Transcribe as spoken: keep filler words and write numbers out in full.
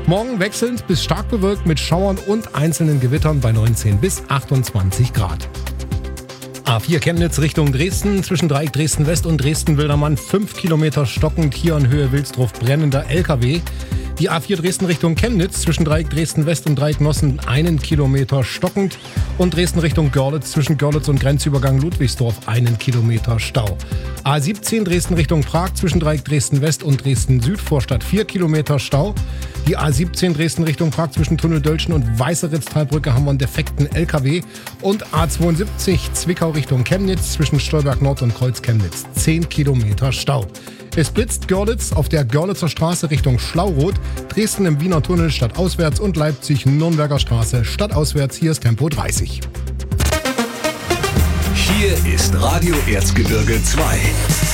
Morgen wechselnd bis stark bewölkt mit Schauern und einzelnen Gewittern bei neunzehn bis achtundzwanzig Grad. A vier Chemnitz Richtung Dresden, zwischen Dreieck Dresden West und Dresden-Wildermann, fünf Kilometer stockend, hier in Höhe Wilsdruf brennender L K W. Die A vier Dresden Richtung Chemnitz, zwischen Dreieck Dresden West und Dreieck Nossen, einen Kilometer stockend. Und Dresden Richtung Görlitz, zwischen Görlitz und Grenzübergang Ludwigsdorf, einen Kilometer Stau. A siebzehn Dresden Richtung Prag, zwischen Dreieck Dresden West und Dresden Süd, Vorstadt vier Kilometer Stau. Die A siebzehn Dresden Richtung Prag, zwischen Tunnel Dölschen und Weißeritz-Talbrücke haben wir einen defekten L K W. Und A zweiundsiebzig Zwickau Richtung Chemnitz, zwischen Stolberg Nord und Kreuz Chemnitz, zehn Kilometer Stau. Es blitzt Görlitz auf der Görlitzer Straße Richtung Schlauroth, Dresden im Wiener Tunnel stadtauswärts und Leipzig Nürnberger Straße stadtauswärts. Hier ist Tempo dreißig. Hier ist Radio Erzgebirge zwei.